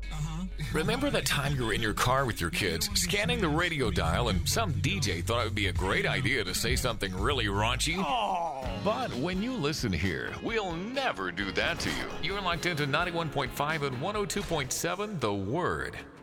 Remember that time you were in your car with your kids, scanning the radio dial, and some DJ thought it would be a great idea to say something really raunchy? But when you listen here, we'll never do that to you. You're locked into 91.5 and 102.7 The Word.